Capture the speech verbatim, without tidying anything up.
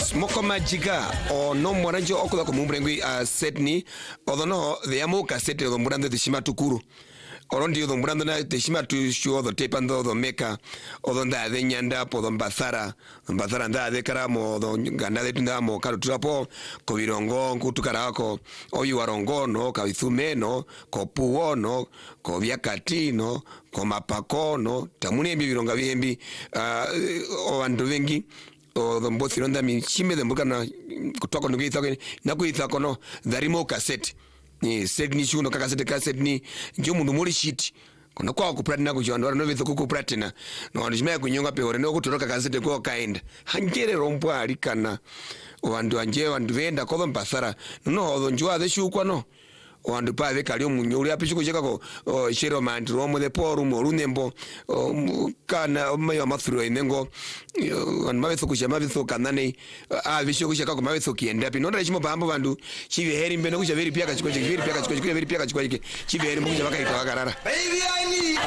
Smoko Magica o no moranjo okuda ko mumbrengi a Sydney odono the amo cassette do murando de shima tukuru orondi do murando na de shima tu show do tepando do meka odonda de nyanda po do mbazara mbazara nda de karamo do ganda de tunda mo karu trapo ko virongo kutukarako oyu warongo no kabithume no ko puo no ko vyakatino ko mapako no tamune bironga bihembi uh, o andu vengi o the mbothi ronda mi chime the mbuka na kutoka ndugu ithako na kuithako no dharimo cassette ni Sydney shuno ka cassette cassette ni njo mundu muri shit kuna kwa ku platina ku jondora no vitho ku platina no ndishime kunyonga pe ore no kutoroka cassette ko kaenda hanjere rompo ali kana wandu anje wandu venda ko mpasara no odo njwa the shukwa no wandu pa ve kali omunyuri apishuko chekako shero mandi romo the poru mo runembo kana mayo mathuro inengo wan mabetho kushama bitho kanane a visho kushaka ko mabetho kienda pi nonda chimo pambo bandu chive heri mbeno kusha veri pia kachiko chiveri pia kachiko chiveri pia kachiko chiveri mbo kushaka itawakarara baby I need